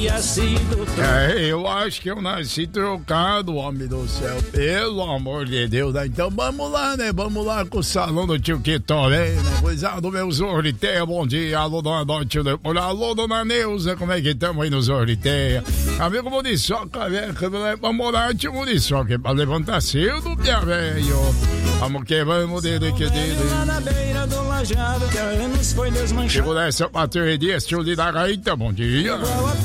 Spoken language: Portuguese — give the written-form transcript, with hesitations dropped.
teria sido eu acho que eu nasci trocado, homem do céu. Pelo amor de Deus, né? Então vamos lá, né? Vamos lá com o salão do tio Quitoré, né? Coisa do meu Zorriteia, bom dia. Alô, dona Dona, alô, dona Neuza, como é que estamos aí no Zorriteia? Amigo Muriçoca, velho, vamos lá, tio Muriçoca, pra levantar cedo, minha velho. Vamos que vamos, dele que dele. na beira do lajado que há anos foi desmanchado. Segura essa bateria, tio de da gaita, bom dia.